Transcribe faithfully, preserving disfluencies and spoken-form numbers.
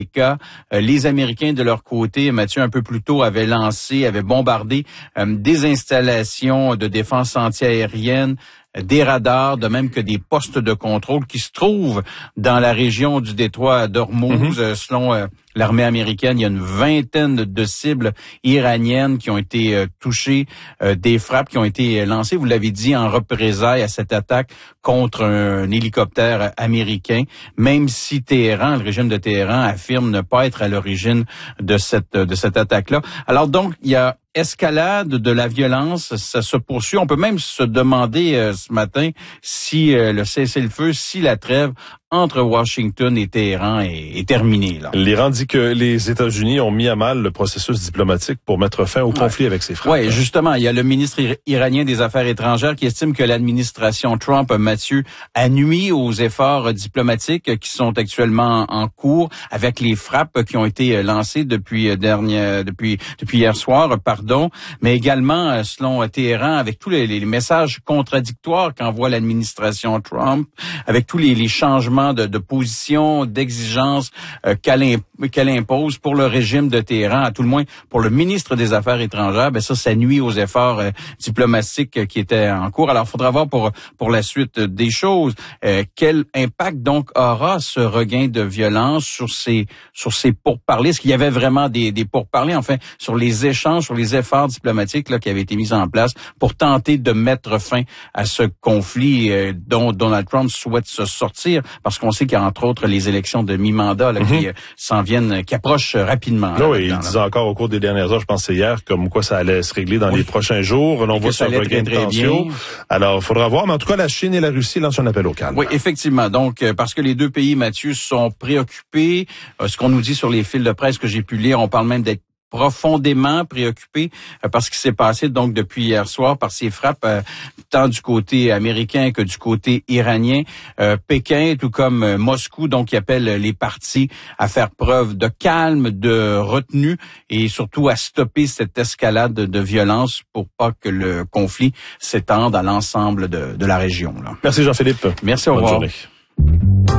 cas, euh, les Américains, de leur côté, Mathieu, un peu plus tôt, avaient lancé, avaient bombardé euh, des installations de défense antiaérienne, des radars, de même que des postes de contrôle qui se trouvent dans la région du détroit d'Ormuz. Mm-hmm. Selon euh, l'armée américaine, il y a une vingtaine de cibles iraniennes qui ont été euh, touchées, euh, des frappes qui ont été lancées, vous l'avez dit, en représailles à cette attaque contre un, un hélicoptère américain, même si Téhéran, le régime de Téhéran, affirme ne pas être à l'origine de cette de cette attaque-là. Alors donc, il y a escalade de la violence, ça se poursuit. On peut même se demander euh, ce matin si euh, le cessez-le-feu, si la trêve entre Washington et Téhéran est, est terminée. Là. L'Iran dit que les États-Unis ont mis à mal le processus diplomatique pour mettre fin au conflit ouais. avec ses frères. Oui, justement, il y a le ministre iranien des Affaires étrangères qui estime que l'administration Trump, Mathieu, a nui aux efforts diplomatiques qui sont actuellement en cours avec les frappes qui ont été lancées depuis dernière, depuis depuis hier soir, pardon, mais également selon Téhéran avec tous les, les messages contradictoires qu'envoie l'administration Trump, avec tous les, les changements De, de position, d'exigence euh, qu'elle, imp- qu'elle impose pour le régime de Téhéran, à tout le moins pour le ministre des Affaires étrangères, ben ça, ça nuit aux efforts euh, diplomatiques euh, qui étaient en cours. Alors, il faudra voir pour pour la suite des choses euh, quel impact donc aura ce regain de violence sur ces sur ces pourparlers. Est-ce qu'il y avait vraiment des, des pourparlers, enfin, sur les échanges, sur les efforts diplomatiques là qui avaient été mis en place pour tenter de mettre fin à ce conflit euh, dont Donald Trump souhaite se sortir? Parce qu'on sait qu'il y a entre autres les élections de mi-mandat là, mm-hmm. qui euh, s'en viennent, qui approchent rapidement. Là, oui, il disait encore au cours des dernières heures, je pense que c'est hier, comme quoi ça allait se régler dans oui. les prochains jours. Là, on voit ce regain de tension. Alors, il faudra voir. Mais en tout cas, la Chine et la Russie lancent un appel au calme. Oui, effectivement. Donc, euh, parce que les deux pays, Mathieu, sont préoccupés. Euh, ce qu'on nous dit sur les fils de presse que j'ai pu lire, on parle même d'être profondément préoccupé euh, par ce qui s'est passé donc depuis hier soir, par ces frappes euh, tant du côté américain que du côté iranien. Euh, Pékin, tout comme euh, Moscou, donc qui appelle les parties à faire preuve de calme, de retenue et surtout à stopper cette escalade de, de violence pour pas que le conflit s'étende à l'ensemble de, de la région. Là. Merci Jean-Philippe. Merci, au revoir. Bonne journée.